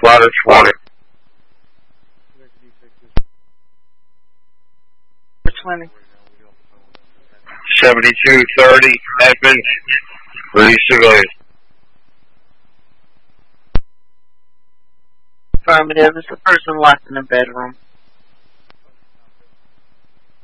ladder 20. Which 20? 7230 Edmonds. Release civilian. Affirmative. It's the person locked in the bedroom.